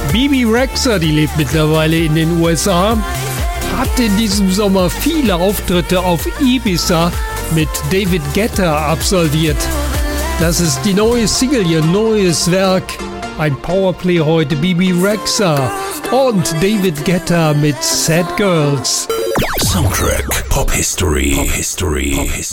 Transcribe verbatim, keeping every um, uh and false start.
Bebe Rexha, die lebt mittlerweile in den U S A, hat in diesem Sommer viele Auftritte auf Ibiza mit David Guetta absolviert. Das ist die neue Single, ihr neues Werk. Ein Powerplay heute, Bebe Rexha und David Guetta mit Sad Girls. Soundtrack Pop History. Pop History. Pop History.